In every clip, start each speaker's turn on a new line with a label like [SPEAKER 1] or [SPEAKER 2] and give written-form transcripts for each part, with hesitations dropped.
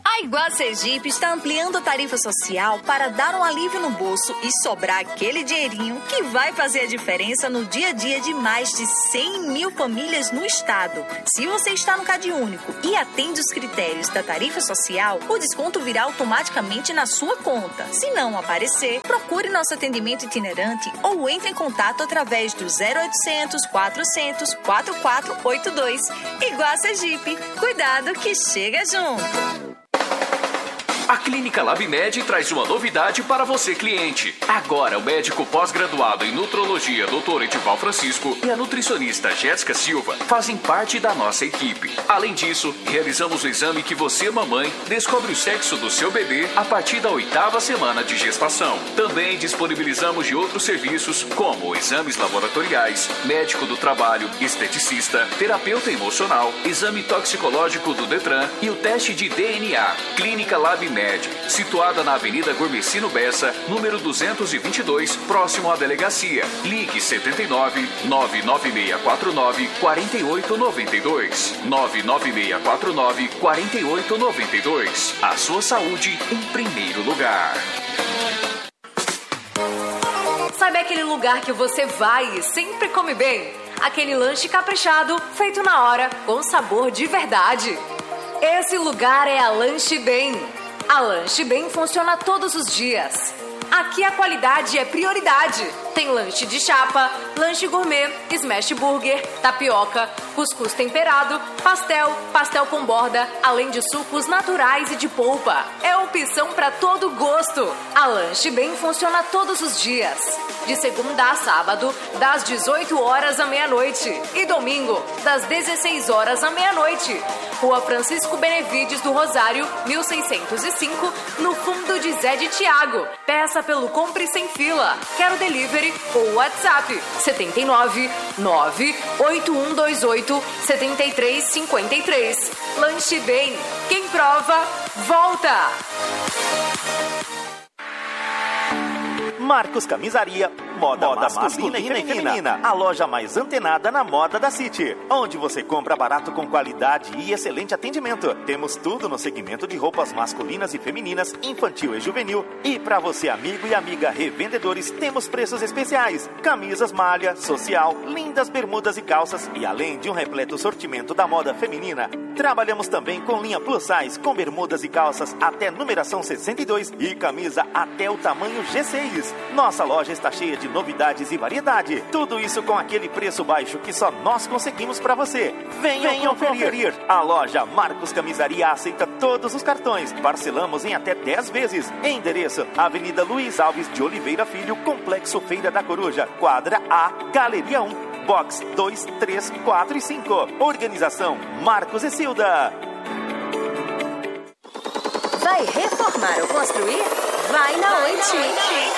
[SPEAKER 1] A Iguá Sergipe está ampliando a tarifa social para dar um alívio no bolso e sobrar aquele dinheirinho que vai fazer a diferença no dia a dia de mais de 100 mil famílias no estado. Se você está no CadÚnico e atende os critérios da tarifa social, o desconto virá automaticamente na sua conta. Se não aparecer, procure nosso atendimento itinerante ou entre em contato através do 0800 400 4482. Iguá Sergipe, cuidado que chega junto!
[SPEAKER 2] A Clínica LabMed traz uma novidade para você, cliente. Agora, o médico pós-graduado em nutrologia, Dr. Edival Francisco, e a nutricionista Jéssica Silva fazem parte da nossa equipe. Além disso, realizamos o exame que você, mamãe, descobre o sexo do seu bebê a partir da 8ª semana de gestação. Também disponibilizamos de outros serviços, como exames laboratoriais, médico do trabalho, esteticista, terapeuta emocional, exame toxicológico do Detran e o teste de DNA. Clínica LabMed, situada na Avenida Gormecino Bessa, número 222, próximo à delegacia. Ligue 79 99649 4892. 99649 4892. A sua saúde em primeiro lugar.
[SPEAKER 3] Sabe aquele lugar que você vai e sempre come bem? Aquele lanche caprichado, feito na hora, com sabor de verdade. Esse lugar é a Lanche Bem. A Lanche Bem funciona todos os dias. Aqui a qualidade é prioridade. Tem lanche de chapa, lanche gourmet, smash burger, tapioca, cuscuz temperado, pastel com borda, além de sucos naturais e de polpa. É opção para todo gosto. A Lanche Bem funciona todos os dias. De segunda a sábado, das 18 horas à meia-noite. E domingo, das 16 horas à meia-noite. Rua Francisco Benevides do Rosário, 1605, no fundo de Zé de Tiago. Peça pelo Compre Sem Fila. Quero delivery ou WhatsApp 79 98128 7353. Lanche Bem. Quem prova, volta!
[SPEAKER 4] Marcos Camisaria, moda masculina e feminina. A loja mais antenada na moda da City, onde você compra barato com qualidade e excelente atendimento. Temos tudo no segmento de roupas masculinas e femininas, infantil e juvenil. E para você, amigo e amiga revendedores, temos preços especiais. Camisas malha, social, lindas bermudas e calças. E além de um repleto sortimento da moda feminina, trabalhamos também com linha plus size, com bermudas e calças até numeração 62 e camisa até o tamanho G6. Nossa loja está cheia de novidades e variedade. Tudo isso com aquele preço baixo que só nós conseguimos para você. Venham conferir. A loja Marcos Camisaria aceita todos os cartões. Parcelamos em até 10 vezes. Endereço: Avenida Luiz Alves de Oliveira Filho, Complexo Feira da Coruja, quadra A, Galeria 1, box 2, 3, 4 e 5. Organização Marcos e Silda.
[SPEAKER 5] Vai reformar ou construir? Vai na Oiti.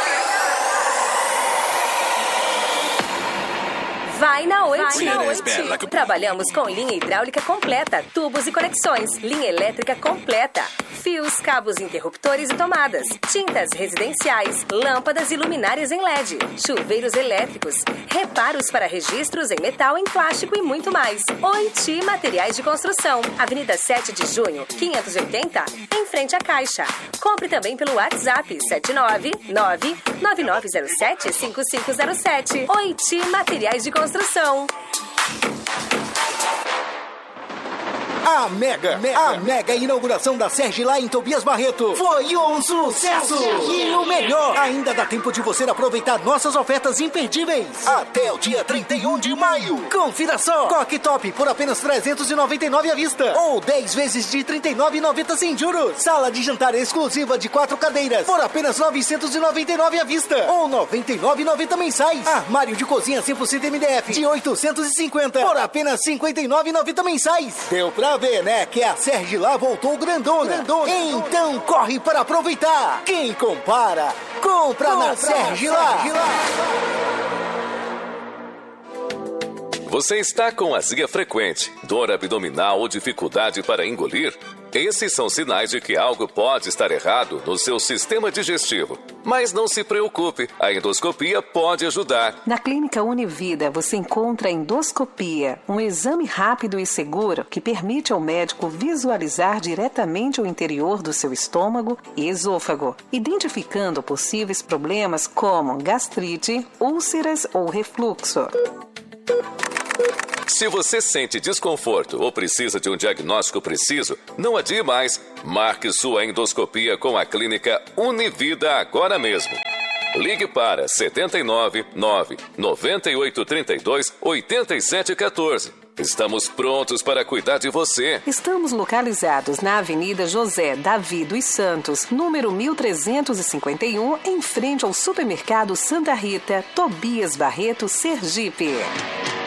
[SPEAKER 5] Vai na Oiti. Trabalhamos com linha hidráulica completa, tubos e conexões, linha elétrica completa, fios, cabos, interruptores e tomadas, tintas residenciais, lâmpadas e luminárias em LED, chuveiros elétricos, reparos para registros em metal, em plástico e muito mais. Oiti Materiais de Construção, Avenida 7 de Junho, 580, em frente à Caixa. Compre também pelo WhatsApp 799-9907-5507. Oiti Materiais de Construção.
[SPEAKER 6] A mega inauguração da Sergilá em Tobias Barreto foi um sucesso! E o melhor, ainda dá tempo de você aproveitar nossas ofertas imperdíveis até o dia 31 de maio. Confira só: Coque Top por apenas R$399 à vista ou 10 vezes de R$39,90 sem juros. Sala de jantar exclusiva de 4 cadeiras por apenas R$999 à vista ou R$99,90 mensais. Armário de cozinha 100% MDF de R$850 por apenas R$59,90 mensais. Deu pra ver, né? Que a Sergilá voltou grandona. Então corre para aproveitar. Quem compara, compra na Sergilá.
[SPEAKER 7] Você está com azia frequente, dor abdominal ou dificuldade para engolir? Esses são sinais de que algo pode estar errado no seu sistema digestivo. Mas não se preocupe, a endoscopia pode ajudar.
[SPEAKER 8] Na Clínica Univida, você encontra a endoscopia, um exame rápido e seguro que permite ao médico visualizar diretamente o interior do seu estômago e esôfago, identificando possíveis problemas como gastrite, úlceras ou refluxo.
[SPEAKER 7] Se você sente desconforto ou precisa de um diagnóstico preciso, não adie mais. Marque sua endoscopia com a Clínica Univida agora mesmo. Ligue para 79 9 9832 8714. Estamos prontos para cuidar de você.
[SPEAKER 8] Estamos localizados na Avenida José Davi dos Santos, número 1351, em frente ao Supermercado Santa Rita, Tobias Barreto, Sergipe.